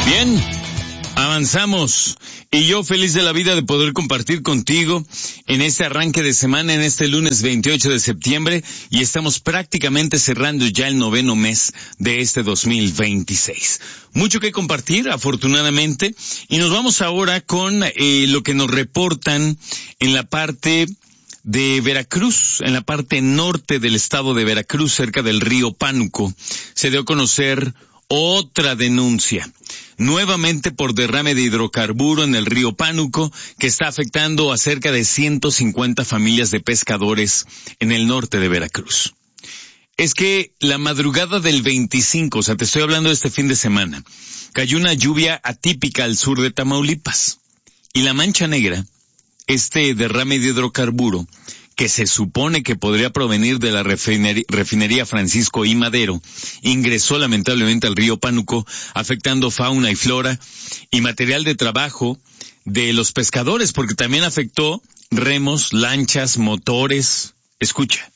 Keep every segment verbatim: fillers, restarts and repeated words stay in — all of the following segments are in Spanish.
Bien, avanzamos. Y yo feliz de la vida de poder compartir contigo en este arranque de semana, en este lunes veintiocho de septiembre, y estamos prácticamente cerrando ya el noveno mes de este dos mil veintiséis. Mucho que compartir, afortunadamente, y nos vamos ahora con eh, lo que nos reportan en la parte de Veracruz, en la parte norte del estado de Veracruz, cerca del río Pánuco. Se dio a conocer otra denuncia, nuevamente por derrame de hidrocarburo en el río Pánuco, que está afectando a cerca de ciento cincuenta familias de pescadores en el norte de Veracruz. Es que la madrugada del veinticinco, o sea, te estoy hablando de este fin de semana, cayó una lluvia atípica al sur de Tamaulipas. Y la Mancha Negra, este derrame de hidrocarburo, que se supone que podría provenir de la refinería, refinería Francisco I. Madero, ingresó lamentablemente al río Pánuco, afectando fauna y flora y material de trabajo de los pescadores, porque también afectó remos, lanchas, motores. Escucha.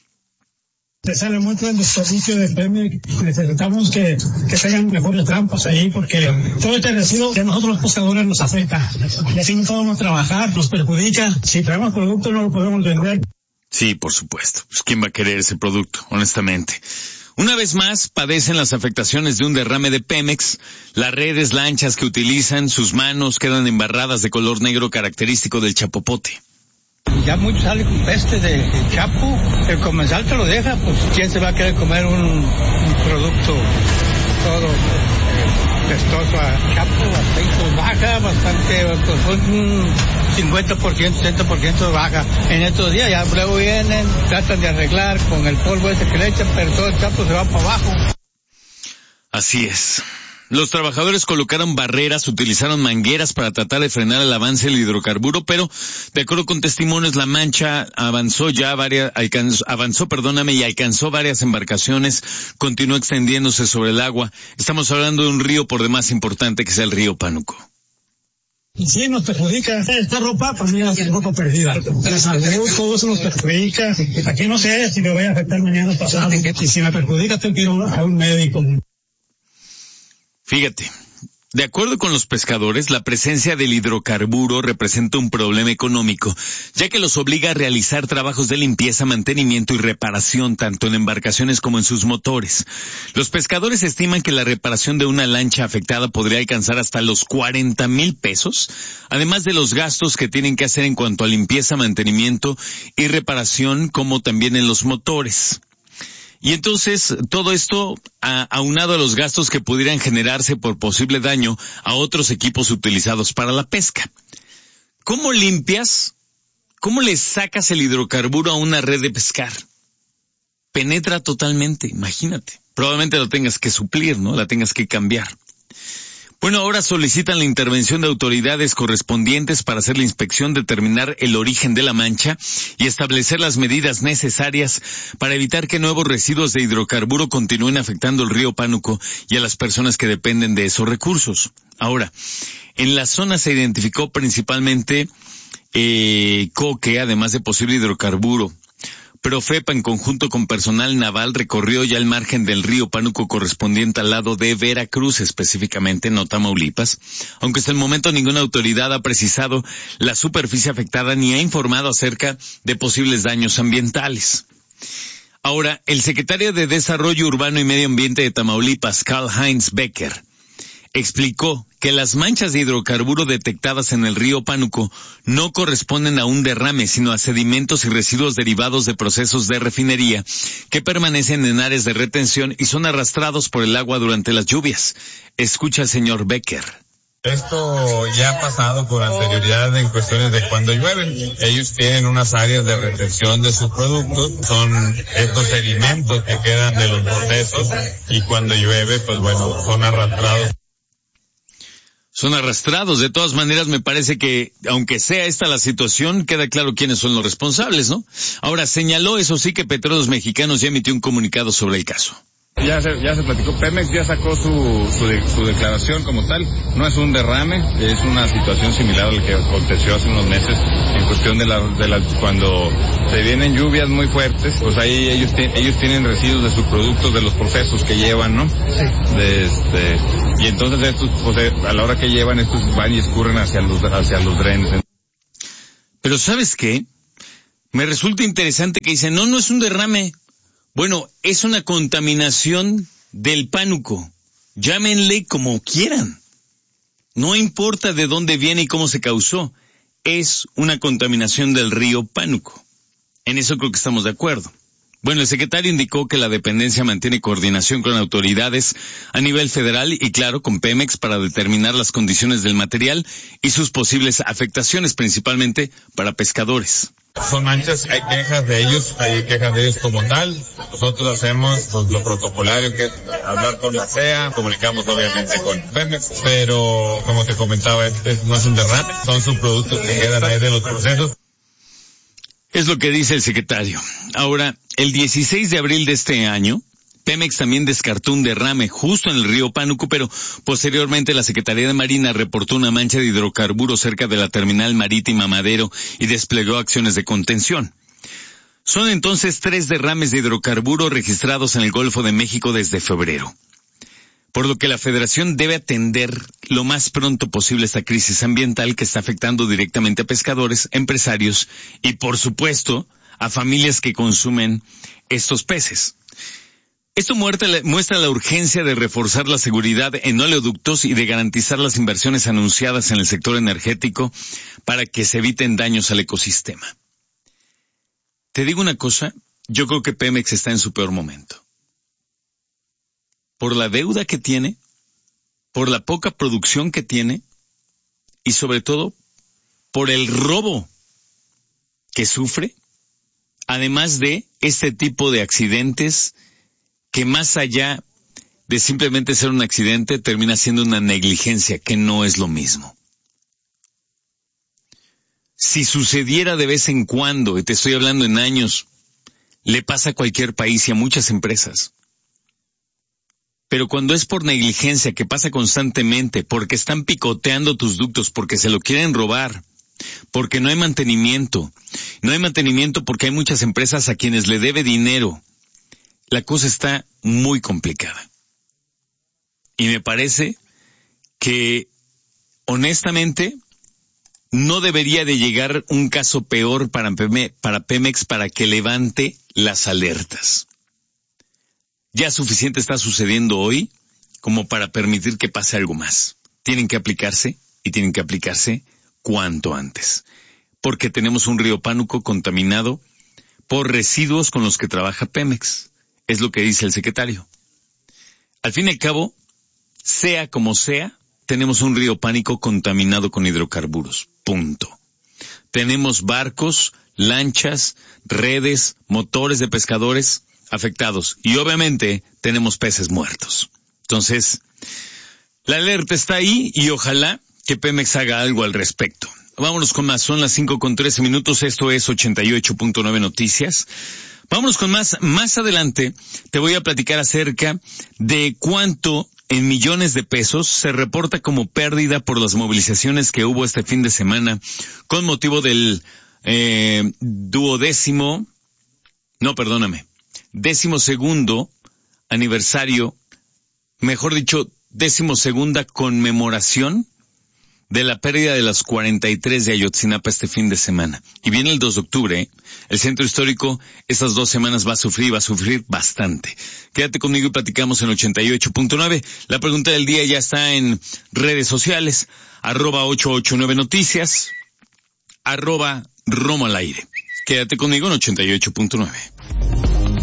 Se sale mucho el desperdicio de Pemex. Necesitamos que, que tengan mejores trampas ahí, porque todo este residuo que a nosotros los pescadores nos afecta. Y así no podemos trabajar, nos perjudica. Si traemos producto no lo podemos vender. Sí, por supuesto. Pues ¿quién va a querer ese producto, honestamente? Una vez más, padecen las afectaciones de un derrame de Pemex. Las redes, lanchas que utilizan, sus manos quedan embarradas de color negro característico del chapopote. Ya mucho sale con peste de, de chapo, el comensal te lo deja, pues quién se va a querer comer un, un producto todo eh, pestoso a chapo, aceite baja, bastante, pues un cincuenta por ciento, sesenta por ciento baja en estos días, ya luego vienen, tratan de arreglar con el polvo ese que le echan, pero todo el chapo se va para abajo. Así es. Los trabajadores colocaron barreras, utilizaron mangueras para tratar de frenar el avance del hidrocarburo, pero de acuerdo con testimonios, la mancha avanzó ya varias, alcanzó, avanzó, perdóname, y alcanzó varias embarcaciones, continuó extendiéndose sobre el agua. Estamos hablando de un río por demás importante que es el río Pánuco. Sí, nos perjudica. Esta ropa, pues mira, es ropa perdida. La salud, todo eso nos perjudica. Aquí no sé si me voy a afectar mañana pasado. Y si me perjudica, tengo que ir a un médico. Fíjate, de acuerdo con los pescadores, la presencia del hidrocarburo representa un problema económico, ya que los obliga a realizar trabajos de limpieza, mantenimiento y reparación, tanto en embarcaciones como en sus motores. Los pescadores estiman que la reparación de una lancha afectada podría alcanzar hasta los cuarenta mil pesos, además de los gastos que tienen que hacer en cuanto a limpieza, mantenimiento y reparación, como también en los motores. Y entonces, todo esto a, aunado a los gastos que pudieran generarse por posible daño a otros equipos utilizados para la pesca. ¿Cómo limpias? ¿Cómo le sacas el hidrocarburo a una red de pescar? Penetra totalmente, imagínate. Probablemente lo tengas que suplir, ¿no? La tengas que cambiar. Bueno, ahora solicitan la intervención de autoridades correspondientes para hacer la inspección, determinar el origen de la mancha y establecer las medidas necesarias para evitar que nuevos residuos de hidrocarburo continúen afectando el río Pánuco y a las personas que dependen de esos recursos. Ahora, en la zona se identificó principalmente eh, coque, además de posible hidrocarburo. Profepa, en conjunto con personal naval, recorrió ya el margen del río Pánuco correspondiente al lado de Veracruz, específicamente no Tamaulipas, aunque hasta el momento ninguna autoridad ha precisado la superficie afectada ni ha informado acerca de posibles daños ambientales. Ahora, el secretario de Desarrollo Urbano y Medio Ambiente de Tamaulipas, Karl-Heinz Becker, explicó que las manchas de hidrocarburo detectadas en el río Pánuco no corresponden a un derrame, sino a sedimentos y residuos derivados de procesos de refinería que permanecen en áreas de retención y son arrastrados por el agua durante las lluvias. Escucha al señor Becker. Esto ya ha pasado con anterioridad en cuestiones de cuando llueve. Ellos tienen unas áreas de retención de sus productos, son estos sedimentos que quedan de los procesos y cuando llueve, pues bueno, son arrastrados. Son arrastrados. De todas maneras, me parece que, aunque sea esta la situación, queda claro quiénes son los responsables, ¿no? Ahora, señaló, eso sí, que Petróleos Mexicanos ya emitió un comunicado sobre el caso. Ya se, ya se platicó, Pemex ya sacó su, su, de, su declaración como tal, no es un derrame, es una situación similar a la que aconteció hace unos meses en cuestión de la, de la, cuando se vienen lluvias muy fuertes, pues ahí ellos, te, ellos tienen residuos de sus productos, de los procesos que llevan, ¿no? Sí. De este, y entonces estos, pues a la hora que llevan, estos van y escurren hacia los, hacia los drenes. Pero ¿sabes qué? Me resulta interesante que dicen, no, no es un derrame. Bueno, es una contaminación del Pánuco. Llámenle como quieran. No importa de dónde viene y cómo se causó. Es una contaminación del río Pánuco. En eso creo que estamos de acuerdo. Bueno, el secretario indicó que la dependencia mantiene coordinación con autoridades a nivel federal y, claro, con Pemex para determinar las condiciones del material y sus posibles afectaciones, principalmente para pescadores. Son manchas, hay quejas de ellos, hay quejas de ellos como tal. Nosotros hacemos pues, lo protocolario, que es hablar con la C E A, comunicamos obviamente con Pemex, pero como te comentaba, este no es un derrame, son subproductos que quedan ahí de los procesos. Es lo que dice el secretario. Ahora, el dieciséis de abril de este año, Pemex también descartó un derrame justo en el río Pánuco, pero posteriormente la Secretaría de Marina reportó una mancha de hidrocarburos cerca de la terminal marítima Madero y desplegó acciones de contención. Son entonces tres derrames de hidrocarburos registrados en el Golfo de México desde febrero. Por lo que la Federación debe atender lo más pronto posible esta crisis ambiental que está afectando directamente a pescadores, empresarios y, por supuesto, a familias que consumen estos peces. Esto muestra la urgencia de reforzar la seguridad en oleoductos y de garantizar las inversiones anunciadas en el sector energético para que se eviten daños al ecosistema. Te digo una cosa, yo creo que Pemex está en su peor momento. Por la deuda que tiene, por la poca producción que tiene y sobre todo por el robo que sufre, además de este tipo de accidentes que más allá de simplemente ser un accidente, termina siendo una negligencia, que no es lo mismo. Si sucediera de vez en cuando, y te estoy hablando en años, le pasa a cualquier país y a muchas empresas. Pero cuando es por negligencia, que pasa constantemente, porque están picoteando tus ductos, porque se lo quieren robar, porque no hay mantenimiento, no hay mantenimiento porque hay muchas empresas a quienes le debe dinero, la cosa está muy complicada. Y me parece que, honestamente, no debería de llegar un caso peor para Pemex para que levante las alertas. Ya suficiente está sucediendo hoy como para permitir que pase algo más. Tienen que aplicarse y tienen que aplicarse cuanto antes. Porque tenemos un río Pánuco contaminado por residuos con los que trabaja Pemex. Es lo que dice el secretario. Al fin y al cabo, sea como sea, tenemos un río Pánuco contaminado con hidrocarburos. Punto. Tenemos barcos, lanchas, redes, motores de pescadores afectados. Y obviamente tenemos peces muertos. Entonces, la alerta está ahí y ojalá que Pemex haga algo al respecto. Vámonos con más. Son las cinco con trece minutos. Esto es ochenta y ocho punto nueve Noticias. Vámonos con más. Más adelante te voy a platicar acerca de cuánto en millones de pesos se reporta como pérdida por las movilizaciones que hubo este fin de semana con motivo del eh, duodécimo, no, perdóname, décimo segundo aniversario, mejor dicho, décimo segunda conmemoración de la pérdida de las cuarenta y tres de Ayotzinapa este fin de semana. Y viene el dos de octubre, ¿eh? El centro histórico estas dos semanas va a sufrir, va a sufrir bastante. Quédate conmigo y platicamos en ochenta y ocho punto nueve. La pregunta del día ya está en redes sociales, arroba ochocientos ochenta y nueve Noticias, arroba Romo al aire. Quédate conmigo en ochenta y ocho punto nueve.